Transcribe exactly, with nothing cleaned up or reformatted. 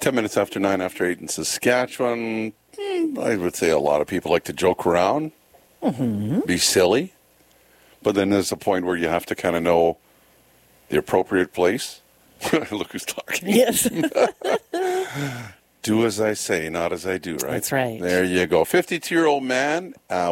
ten minutes after nine, after eight in Saskatchewan. Mm, I would say a lot of people like to joke around, mm-hmm. be silly. But then there's a point where you have to kind of know the appropriate place. Look who's talking. Yes. Do as I say, not as I do, right? That's right. There you go. fifty-two-year-old man. Uh,